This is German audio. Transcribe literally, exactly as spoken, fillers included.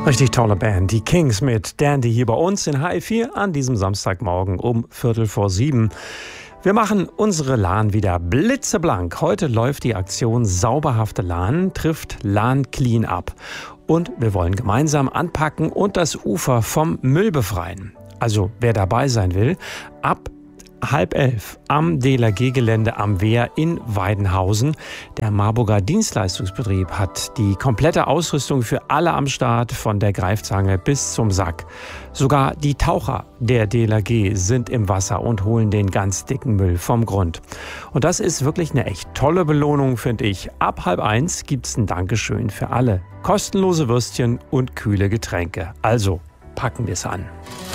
Richtig tolle Band, die Kings mit Dandy hier bei uns in H F vier an diesem Samstagmorgen um Viertel vor sieben. Wir machen unsere Lahn wieder blitzeblank. Heute läuft die Aktion Sauberhafte Lahn trifft Lahn Clean Up. Und wir wollen gemeinsam anpacken und das Ufer vom Müll befreien. Also wer dabei sein will, ab halb elf am D L R G-Gelände am Wehr in Weidenhausen. Der Marburger Dienstleistungsbetrieb hat die komplette Ausrüstung für alle am Start, von der Greifzange bis zum Sack. Sogar die Taucher der D L R G sind im Wasser und holen den ganz dicken Müll vom Grund. Und das ist wirklich eine echt tolle Belohnung, finde ich. Ab halb eins gibt's ein Dankeschön für alle. Kostenlose Würstchen und kühle Getränke. Also packen wir's an.